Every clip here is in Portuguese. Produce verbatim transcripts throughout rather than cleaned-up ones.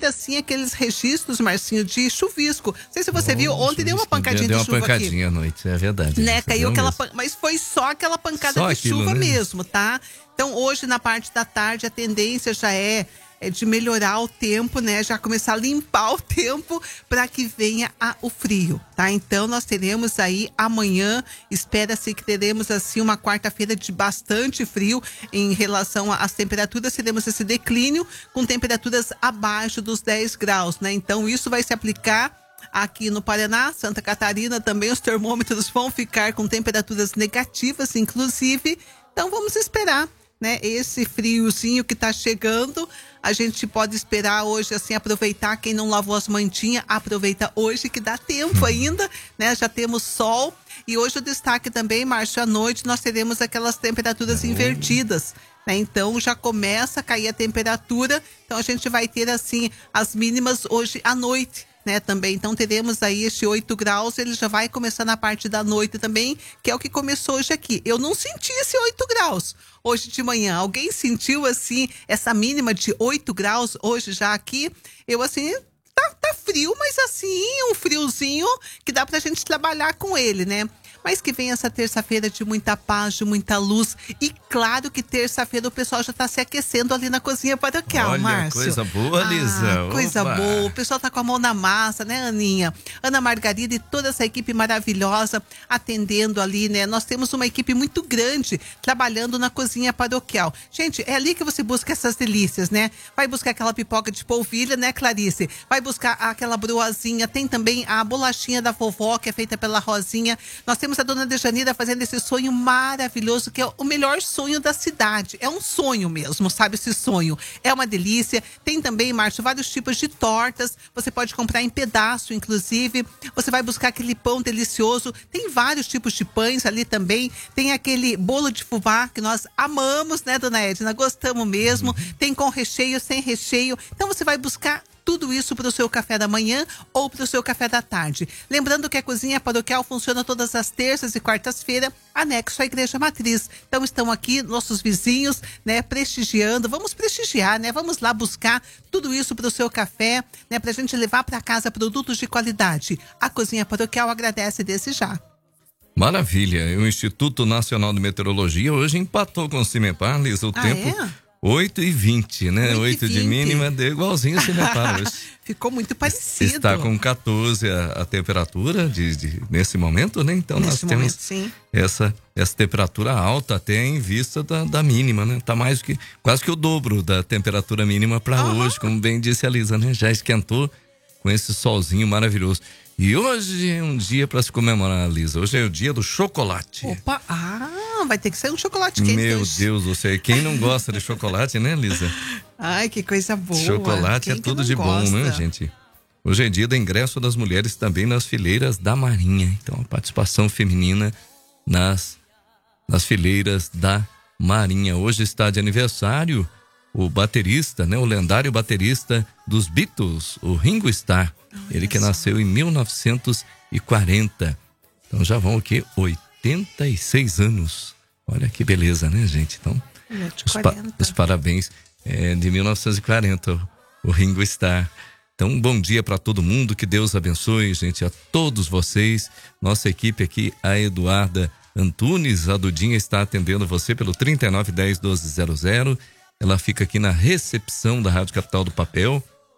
ter, assim, aqueles registros, Marcinho, de chuvisco. Não sei se você oh, viu, ontem deu uma pancadinha deu de uma chuva pancadinha aqui. à noite, é verdade. Né, caiu aquela mesmo. pan... Mas foi só aquela pancada só de aquilo, chuva né? mesmo, tá? Então, hoje, na parte da tarde, a tendência já é, é de melhorar o tempo, né? Já começar a limpar o tempo para que venha a, o frio, tá? Então, nós teremos aí amanhã, espera-se que teremos, assim, uma quarta-feira de bastante frio em relação às temperaturas. Teremos esse declínio com temperaturas abaixo dos dez graus, né? Então, isso vai se aplicar aqui no Paraná, Santa Catarina também. Os termômetros vão ficar com temperaturas negativas, inclusive. Então vamos esperar, né? Esse friozinho que tá chegando, a gente pode esperar hoje, assim, aproveitar. Quem não lavou as mantinhas, aproveita hoje que dá tempo ainda, né? Já temos sol. E hoje o destaque também, Márcio, à noite nós teremos aquelas temperaturas oh. invertidas, né? Então já começa a cair a temperatura. Então a gente vai ter, assim, as mínimas hoje à noite, né, também. Então teremos aí este oito graus, ele já vai começar na parte da noite também, que é o que começou hoje aqui. Eu não senti esse oito graus hoje de manhã. Alguém sentiu, assim, essa mínima de oito graus hoje já aqui? Eu, assim, tá, tá frio, mas assim, um friozinho que dá pra gente trabalhar com ele, né? Mas que vem essa terça-feira de muita paz, de muita luz. E claro que terça-feira o pessoal já tá se aquecendo ali na cozinha paroquial, Olha, Márcio. coisa boa, Lisa. Ah, coisa Opa. boa. O pessoal tá com a mão na massa, né, Aninha? Ana Margarida e toda essa equipe maravilhosa atendendo ali, né? Nós temos uma equipe muito grande trabalhando na cozinha paroquial. Gente, é ali que você busca essas delícias, né? Vai buscar aquela pipoca de polvilha, né, Clarice? Vai buscar aquela broazinha. Tem também a bolachinha da vovó, que é feita pela Rosinha. Nós temos a dona Dejanira fazendo esse sonho maravilhoso, que é o melhor sonho da cidade. É um sonho mesmo, sabe? Esse sonho é uma delícia. Tem também, Márcio, vários tipos de tortas. Você pode comprar em pedaço, inclusive. Você vai buscar aquele pão delicioso. Tem vários tipos de pães ali também. Tem aquele bolo de fubá que nós amamos, né, dona Edna? Gostamos mesmo. Uhum. Tem com recheio, sem recheio. Então você vai buscar tudo isso para o seu café da manhã ou para o seu café da tarde. Lembrando que a cozinha paroquial funciona todas as terças e quartas-feiras, anexo à Igreja Matriz. Então estão aqui nossos vizinhos, né, prestigiando. Vamos prestigiar, né? Vamos lá buscar tudo isso para o seu café, né, para a gente levar para casa produtos de qualidade. A cozinha paroquial agradece desde já. Maravilha. O Instituto Nacional de Meteorologia hoje empatou com o Cimepar, Lisa, o ah, tempo... É? oito e vinte, né? oito de mínima, deu igualzinho o Cimepar hoje. Ficou muito parecido. Está com catorze a, a temperatura de, de, nesse momento, né? Então nesse nós temos momento, sim. Essa, essa temperatura alta até em vista da, da mínima, né? Tá mais do que, quase que o dobro da temperatura mínima para uhum. hoje, como bem disse a Lisa, né? Já esquentou com esse solzinho maravilhoso. E hoje é um dia para se comemorar, Lisa. Hoje é o dia do chocolate. Opa, ah, vai ter que ser um chocolate quente. Meu Deus do céu, quem não gosta de chocolate, né, Lisa? Ai, que coisa boa. Chocolate quem é tudo de gosta? bom, né, gente? Hoje é dia do ingresso das mulheres também nas fileiras da Marinha. Então, a participação feminina nas, nas fileiras da Marinha. Hoje está de aniversário o baterista, né, o lendário baterista dos Beatles, o Ringo Starr. Ele que nasceu em mil novecentos e quarenta. Então já vão aqui oitenta e seis anos. Olha que beleza, né, gente? Então, os, pa- os parabéns é, de mil novecentos e quarenta, o Ringo Starr. Então, bom dia para todo mundo, que Deus abençoe, gente, a todos vocês. Nossa equipe aqui, a Eduarda Antunes, a Dudinha está atendendo você pelo trinta e nove, dez, doze, zero zero. Ela fica aqui na recepção da Rádio Capital do Papel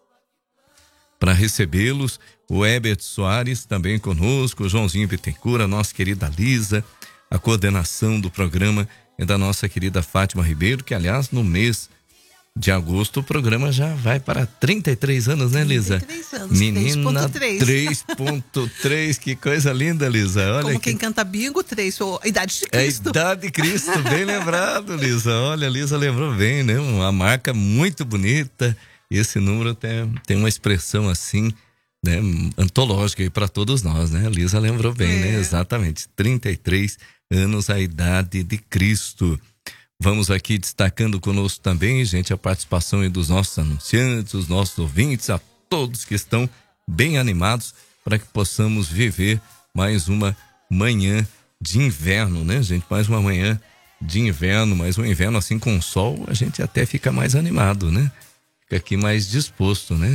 para recebê-los. O Herbert Soares também conosco, o Joãozinho Bittencourt, a nossa querida Lisa. A coordenação do programa é da nossa querida Fátima Ribeiro, que aliás no mês de agosto o programa já vai para trinta e três anos, né, Lisa? trinta e três anos, menina, três três ponto três, que coisa linda, Lisa. Olha como que... quem canta bingo, três, a idade de Cristo. É a idade de Cristo, bem lembrado, Lisa. Olha, a Lisa lembrou bem, né? Uma marca muito bonita. E esse número tem, tem uma expressão assim, né, antológica aí para todos nós, né? A Lisa lembrou bem, é. né? Exatamente, trinta e três anos, a idade de Cristo. Vamos aqui destacando conosco também, gente, a participação aí dos nossos anunciantes, os nossos ouvintes, a todos que estão bem animados para que possamos viver mais uma manhã de inverno, né, gente? Mais uma manhã de inverno, mais um inverno assim com sol, a gente até fica mais animado, né? Fica aqui mais disposto, né?